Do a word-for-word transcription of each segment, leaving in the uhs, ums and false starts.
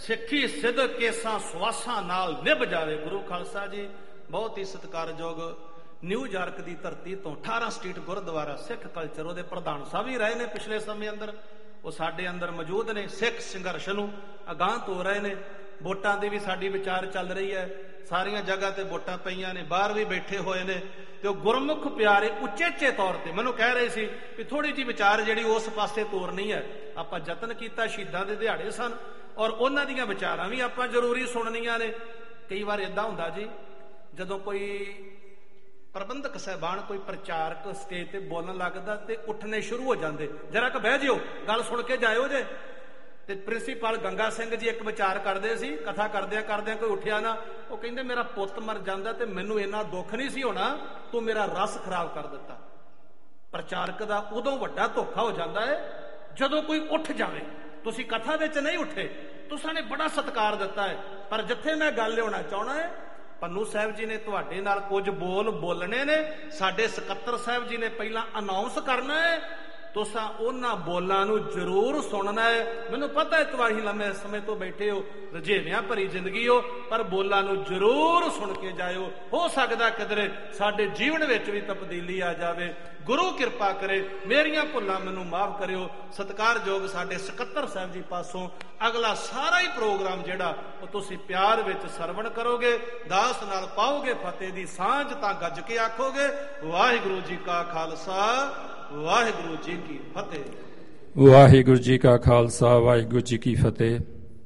ਸਿੱਖੀ ਸਿਦਕ ਕੇਸਾਂ ਸੁਆਸਾਂ ਨਾਲ ਨਿਭ ਜਾਵੇ। ਗੁਰੂ ਖਾਲਸਾ ਜੀ ਬਹੁਤ ਹੀ ਸਤਿਕਾਰਯੋਗ ਨਿਊਯਾਰਕ ਦੀ ਧਰਤੀ ਤੋਂ ਅਠਾਰਾਂ ਸਟਰੀਟ ਗੁਰਦੁਆਰਾ ਸਿੱਖ ਕਲਚਰ ਉਹਦੇ ਪ੍ਰਧਾਨ ਸਾਹਿਬ ਵੀ ਰਹੇ ਨੇ ਪਿਛਲੇ ਸਮੇਂ ਅੰਦਰ, ਉਹ ਸਾਡੇ ਅੰਦਰ ਮੌਜੂਦ ਨੇ। ਸਿੱਖ ਸੰਘਰਸ਼ ਨੂੰ ਅਗਾਂਹ ਤੋਰ ਰਹੇ ਨੇ। ਵੋਟਾਂ ਦੀ ਵੀ ਸਾਡੀ ਵਿਚਾਰ ਚੱਲ ਰਹੀ ਹੈ, ਸਾਰੀਆਂ ਜਗ੍ਹਾ ਤੇ ਵੋਟਾਂ ਪਈਆਂ ਨੇ, ਬਾਹਰ ਵੀ ਬੈਠੇ ਹੋਏ ਨੇ। ਤੇ ਉਹ ਗੁਰਮੁਖ ਪਿਆਰੇ ਉਚੇਚੇ ਤੌਰ ਤੇ ਮੈਨੂੰ ਕਹਿ ਰਹੇ ਸੀ ਵੀ ਥੋੜੀ ਜਿਹੀ ਵਿਚਾਰ ਜਿਹੜੀ ਉਸ ਪਾਸੇ ਤੋਰਨੀ ਹੈ। ਆਪਾਂ ਯਤਨ ਕੀਤਾ, ਸ਼ਹੀਦਾਂ ਦੇ ਦਿਹਾੜੇ ਸਨ ਔਰ ਉਹਨਾਂ ਦੀਆਂ ਵਿਚਾਰਾਂ ਵੀ ਆਪਾਂ ਜ਼ਰੂਰੀ ਸੁਣਨੀਆਂ ਨੇ। ਕਈ ਵਾਰ ਏਦਾਂ ਹੁੰਦਾ ਜੀ, ਜਦੋਂ ਕੋਈ ਪ੍ਰਬੰਧਕ ਸਾਹਿਬਾਨ, ਕੋਈ ਪ੍ਰਚਾਰਕ ਸਟੇਜ ਤੇ ਬੋਲਣ ਲੱਗਦਾ ਤੇ ਉੱਠਣੇ ਸ਼ੁਰੂ ਹੋ ਜਾਂਦੇ, ਜਰਾ ਕਿ ਬਹਿ ਜਿਓ, ਗੱਲ ਸੁਣ ਕੇ ਜਾਇਓ ਜੇ। ਤੇ ਪ੍ਰਿੰਸੀਪਲ ਗੰਗਾ ਸਿੰਘ ਜੀ ਇੱਕ ਵਿਚਾਰ ਕਰਦੇ ਸੀ, ਕਥਾ ਕਰਦਿਆਂ ਕਰਦਿਆਂ ਕੋਈ ਉੱਠਿਆ ਨਾ, ਉਹ ਕਹਿੰਦੇ ਮੇਰਾ ਪੁੱਤ ਮਰ ਜਾਂਦਾ ਤੇ ਮੈਨੂੰ ਇੰਨਾ ਦੁੱਖ ਨਹੀਂ ਸੀ ਹੋਣਾ, ਤੂੰ ਮੇਰਾ ਰਸ ਖਰਾਬ ਕਰ ਦਿੱਤਾ। ਪ੍ਰਚਾਰਕ ਦਾ ਉਦੋਂ ਵੱਡਾ ਧੋਖਾ ਹੋ ਜਾਂਦਾ ਹੈ ਜਦੋਂ ਕੋਈ ਉੱਠ ਜਾਵੇ। ਤੁਸੀਂ ਕਥਾ ਵਿੱਚ ਨਹੀਂ ਉੱਠੇ, ਤੁਸਾਂ ਨੇ ਬੜਾ ਸਤਿਕਾਰ ਦਿੱਤਾ ਹੈ, ਪਰ ਜਿੱਥੇ ਮੈਂ ਗੱਲ ਲਿਆਉਣਾ ਚਾਹੁੰਦਾ ਹੈ, ਪੰਨੂ ਸਾਹਿਬ ਜੀ ਨੇ ਤੁਹਾਡੇ ਨਾਲ ਕੁਝ ਬੋਲ ਬੋਲਣੇ ਨੇ, ਸਾਡੇ ਸਕੱਤਰ ਸਾਹਿਬ ਜੀ ਨੇ ਪਹਿਲਾਂ ਅਨਾਉਂਸ ਕਰਨਾ ਹੈ, ਤੁਸਾਂ ਉਹਨਾਂ ਬੋਲਾਂ ਨੂੰ ਜ਼ਰੂਰ ਸੁਣਨਾ ਹੈ। ਮੈਨੂੰ ਪਤਾ ਹੈ ਤੁਹਾਡੀ ਲੰਮੇ ਸਮੇਂ ਤੋਂ ਬੈਠੇ ਹੋ, ਰੁਝੇਵਿਆਂ ਭਰੀ ਜ਼ਿੰਦਗੀ ਹੋ, ਪਰ ਬੋਲਾਂ ਨੂੰ ਜ਼ਰੂਰ ਸੁਣ ਕੇ ਜਾਇਓ। ਹੋ ਸਕਦਾ ਕਿਧਰੇ ਸਾਡੇ ਜੀਵਨ ਵਿੱਚ ਵੀ ਤਬਦੀਲੀ ਆ ਜਾਵੇ। ਗੁਰੂ ਕਿਰਪਾ ਕਰੇ, ਮੇਰੀਆਂ ਭੁੱਲਾਂ ਮੈਨੂੰ ਮਾਫ ਕਰਿਓ। ਸਤਿਕਾਰਯੋਗ ਸਾਡੇ ਸਕੱਤਰ ਸਾਹਿਬ ਜੀ ਪਾਸੋਂ ਅਗਲਾ ਸਾਰਾ ਹੀ ਪ੍ਰੋਗਰਾਮ ਜਿਹੜਾ ਉਹ ਤੁਸੀਂ ਪਿਆਰ ਵਿੱਚ ਸਰਵਣ ਕਰੋਗੇ, ਦਾਸ ਨਾਲ ਪਾਓਗੇ ਫਤਿਹ ਦੀ ਸਾਂਝ, ਤਾਂ ਗੱਜ ਕੇ ਆਖੋਗੇ ਵਾਹਿਗੁਰੂ ਜੀ ਕਾ ਖਾਲਸਾ ਵਾਹਿਗੁਰੂ ਜੀ ਕੀ ਫਤਿਹ। ਵਾਹਿਗੁਰੂ ਜੀ ਕਾ ਖਾਲਸਾ ਵਾਹਿਗੁਰੂ ਜੀ ਕੀ ਫਤਿਹ।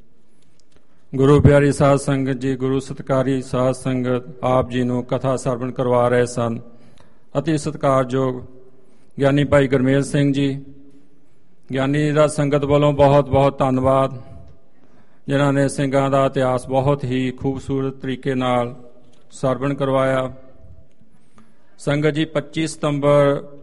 ਗੁਰੂ ਪਿਆਰੀ ਸਾਧ ਸੰਗਤ ਜੀ, ਗੁਰੂ ਸਤਿਕਾਰੀ ਸਾਧ ਸੰਗਤ ਆਪ ਜੀ ਨੂੰ ਕਥਾ ਸਰਵਣ ਕਰਵਾ ਰਹੇ ਸਨ। ਅਤੀ ਸਤਿਕਾਰਯੋਗ ਗਿਆਨੀ ਭਾਈ ਗੁਰਮੇਲ ਸਿੰਘ ਜੀ, ਗਿਆਨੀ ਦਾ ਸੰਗਤ ਵੱਲੋਂ ਬਹੁਤ ਬਹੁਤ ਧੰਨਵਾਦ, ਜਿਨ੍ਹਾਂ ਨੇ ਸਿੰਘਾਂ ਦਾ ਇਤਿਹਾਸ ਬਹੁਤ ਹੀ ਖੂਬਸੂਰਤ ਤਰੀਕੇ ਨਾਲ ਸਰਵਣ ਕਰਵਾਇਆ। ਸੰਗਤ ਜੀ, ਪੱਚੀ ਸਤੰਬਰ